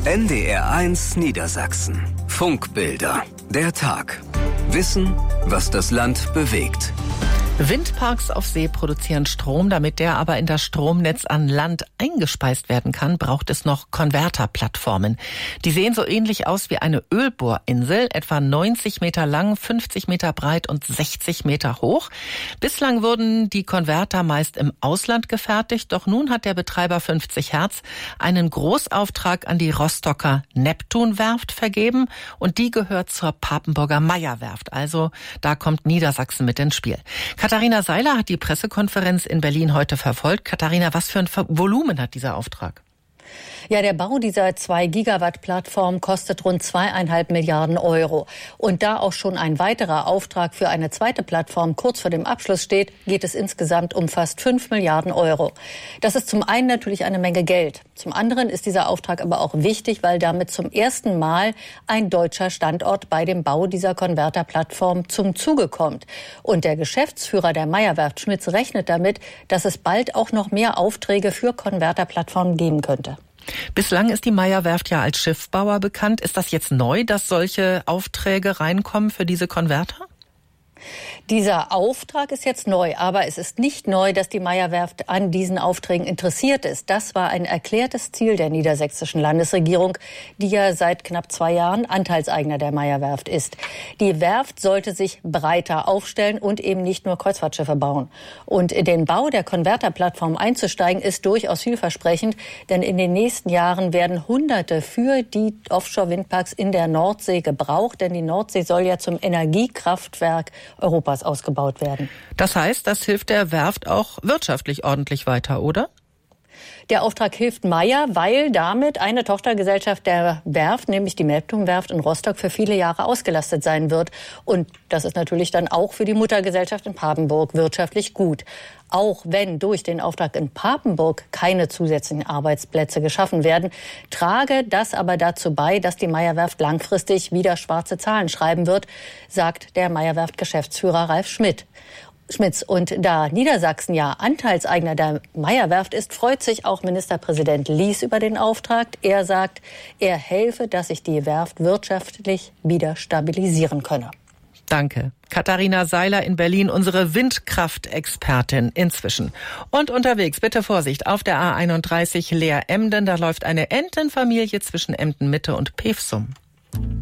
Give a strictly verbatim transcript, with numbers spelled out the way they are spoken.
N D R eins Niedersachsen. Funkbilder. Der Tag. Wissen, was das Land bewegt. Windparks auf See produzieren Strom, damit der aber in das Stromnetz an Land eingespeist werden kann, braucht es noch Konverterplattformen. Die sehen so ähnlich aus wie eine Ölbohrinsel, etwa neunzig Meter lang, fünfzig Meter breit und sechzig Meter hoch. Bislang wurden die Konverter meist im Ausland gefertigt, doch nun hat der Betreiber fünfzig Hertz einen Großauftrag an die Rostocker Neptunwerft vergeben und die gehört zur Papenburger Meyer-Werft. Also da kommt Niedersachsen mit ins Spiel. Katharina Seiler hat die Pressekonferenz in Berlin heute verfolgt. Katharina, was für ein Volumen hat dieser Auftrag? Ja, der Bau dieser zwei Gigawatt Plattform kostet rund zweieinhalb Milliarden Euro. Und da auch schon ein weiterer Auftrag für eine zweite Plattform kurz vor dem Abschluss steht, geht es insgesamt um fast fünf Milliarden Euro. Das ist zum einen natürlich eine Menge Geld. Zum anderen ist dieser Auftrag aber auch wichtig, weil damit zum ersten Mal ein deutscher Standort bei dem Bau dieser Konverterplattform zum Zuge kommt. Und der Geschäftsführer der Meyer-Werft Schmitz rechnet damit, dass es bald auch noch mehr Aufträge für Konverterplattformen geben könnte. Bislang ist die Meyer-Werft ja als Schiffbauer bekannt. Ist das jetzt neu, dass solche Aufträge reinkommen für diese Konverter? Dieser Auftrag ist jetzt neu, aber es ist nicht neu, dass die Meyer-Werft an diesen Aufträgen interessiert ist. Das war ein erklärtes Ziel der niedersächsischen Landesregierung, die ja seit knapp zwei Jahren Anteilseigner der Meyer-Werft ist. Die Werft sollte sich breiter aufstellen und eben nicht nur Kreuzfahrtschiffe bauen. Und in den Bau der Konverterplattform einzusteigen ist durchaus vielversprechend, denn in den nächsten Jahren werden Hunderte für die Offshore-Windparks in der Nordsee gebraucht, denn die Nordsee soll ja zum Energiekraftwerk Europas ausgebaut werden. Das heißt, das hilft der Werft auch wirtschaftlich ordentlich weiter, oder? Der Auftrag hilft Meyer, weil damit eine Tochtergesellschaft der Werft, nämlich die Neptunwerft in Rostock, für viele Jahre ausgelastet sein wird. Und das ist natürlich dann auch für die Muttergesellschaft in Papenburg wirtschaftlich gut. Auch wenn durch den Auftrag in Papenburg keine zusätzlichen Arbeitsplätze geschaffen werden, trage das aber dazu bei, dass die Meyer-Werft langfristig wieder schwarze Zahlen schreiben wird, sagt der Meyer-Werft-Geschäftsführer Ralf Schmidt. Schmitz. Und da Niedersachsen ja Anteilseigner der Meyer-Werft ist, freut sich auch Ministerpräsident Lies über den Auftrag. Er sagt, er helfe, dass sich die Werft wirtschaftlich wieder stabilisieren könne. Danke. Katharina Seiler in Berlin, unsere Windkraftexpertin inzwischen. Und unterwegs, bitte Vorsicht, auf der A einunddreißig Leer-Emden, da läuft eine Entenfamilie zwischen Emden-Mitte und Pevsum.